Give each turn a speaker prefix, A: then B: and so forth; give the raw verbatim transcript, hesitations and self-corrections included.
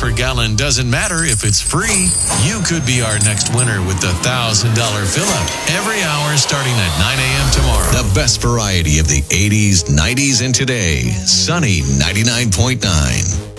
A: per gallon doesn't matter if it's free. You could be our next winner with the one thousand dollars fill-up every hour starting at nine a.m. tomorrow.
B: The best variety of the eighties, nineties, and today. Sunny ninety-nine point nine.